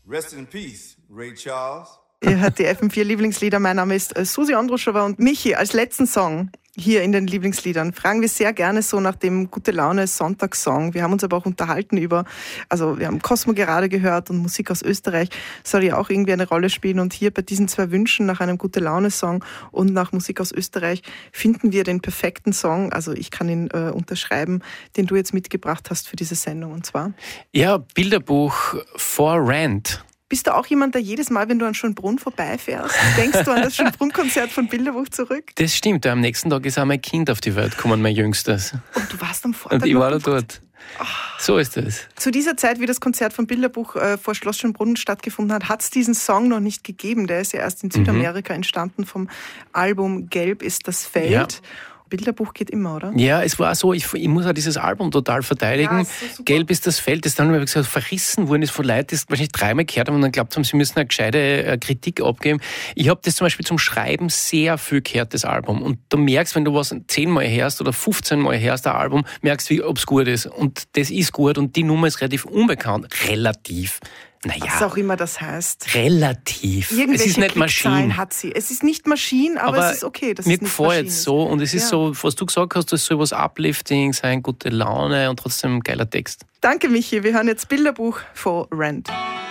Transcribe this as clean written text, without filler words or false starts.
Rest in peace, Ray Charles. Ihr hört die FM4 Lieblingslieder. Mein Name ist Susi Andruschowa und Michi, als letzten Song hier in den Lieblingsliedern fragen wir sehr gerne so nach dem Gute-Laune-Sonntagssong. Wir haben uns aber auch unterhalten wir haben Cosmo gerade gehört und Musik aus Österreich soll ja auch irgendwie eine Rolle spielen. Und hier bei diesen zwei Wünschen nach einem Gute-Laune-Song und nach Musik aus Österreich finden wir den perfekten Song. Also ich kann ihn unterschreiben, den du jetzt mitgebracht hast für diese Sendung. Und zwar? Ja, Bilderbuch For Rent. Bist du auch jemand, der jedes Mal, wenn du an Schönbrunn vorbeifährst, denkst du an das Schönbrunn-Konzert von Bilderbuch zurück? Das stimmt, am nächsten Tag ist auch mein Kind auf die Welt gekommen, mein Jüngstes. Und du warst am Vortag Und ich noch war da dort. So ist es. Zu dieser Zeit, wie das Konzert von Bilderbuch vor Schloss Schönbrunn stattgefunden hat es diesen Song noch nicht gegeben. Der ist ja erst in Südamerika entstanden vom Album Gelb ist das Feld. Ja. Bilderbuch geht immer, oder? Ja, es war so, ich muss auch dieses Album total verteidigen. Ja, so Gelb ist das Feld, das dann gesagt, verrissen worden ist von Leuten, die es wahrscheinlich dreimal gehört haben und dann glaubt haben, sie müssen eine gescheite Kritik abgeben. Ich habe das zum Beispiel zum Schreiben sehr viel gehört, das Album. Und du merkst, wenn du was 10-mal hörst oder 15-mal hörst, ein Album, merkst du, ob es gut ist. Und das ist gut und die Nummer ist relativ unbekannt. Relativ. Naja, was auch immer das heißt. Relativ. Irgendwelche es ist nicht Maschine. Hat sie. Es ist nicht Maschine, aber es ist okay. Mir gefällt es so und es ist so, was du gesagt hast, das soll was Uplifting sein, gute Laune und trotzdem ein geiler Text. Danke, Michi. Wir hören jetzt Bilderbuch for Rent.